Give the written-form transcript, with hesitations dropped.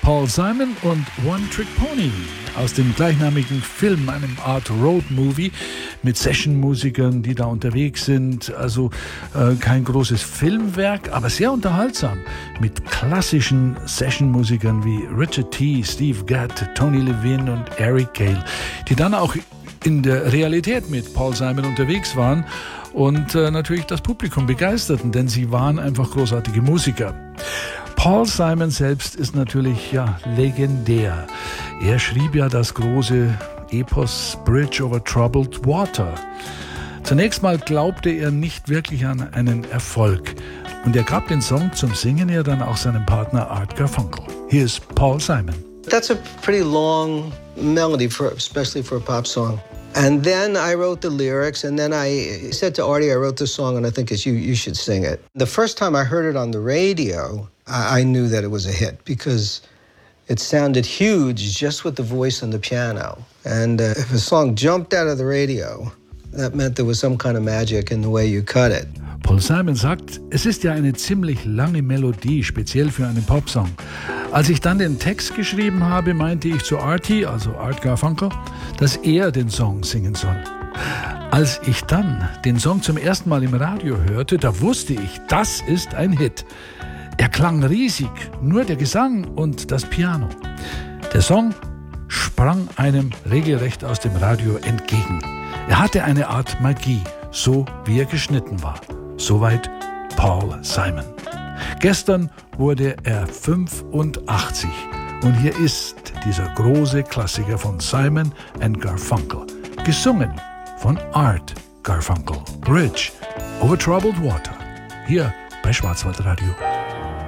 Paul Simon und One Trick Pony aus dem gleichnamigen Film, einem Art Road-Movie mit Session-Musikern, die da unterwegs sind. Also kein großes Filmwerk, aber sehr unterhaltsam mit klassischen Session-Musikern wie Richard T., Steve Gadd, Tony Levin und Eric Cale, die dann auch in der Realität mit Paul Simon unterwegs waren und natürlich das Publikum begeisterten, denn sie waren einfach großartige Musiker. Paul Simon selbst ist natürlich legendär. Er schrieb ja das große Epos Bridge over Troubled Water. Zunächst mal glaubte er nicht wirklich an einen Erfolg und er gab den Song zum Singen ja dann auch seinem Partner Art Garfunkel. Hier ist Paul Simon. That's a pretty long melody, especially for a pop song. And then I wrote the lyrics, and then I said to Artie, I wrote this song, and I think you should sing it. The first time I heard it on the radio, I knew that it was a hit because it sounded huge just with the voice and the piano. And if a song jumped out of the radio, that meant there was some kind of magic in the way you cut it. Paul Simon sagt, es ist ja eine ziemlich lange Melodie, speziell für einen Popsong. Als ich dann den Text geschrieben habe, meinte ich zu Artie, also Art Garfunkel, dass er den Song singen soll. Als ich dann den Song zum ersten Mal im Radio hörte, da wusste ich, das ist ein Hit. Er klang riesig, nur der Gesang und das Piano. Der Song sprang einem regelrecht aus dem Radio entgegen. Er hatte eine Art Magie, so wie er geschnitten war. Soweit Paul Simon. Gestern wurde er 85 und hier ist dieser große Klassiker von Simon and Garfunkel, gesungen von Art Garfunkel. Bridge over Troubled Water, hier bei Schwarzwaldradio.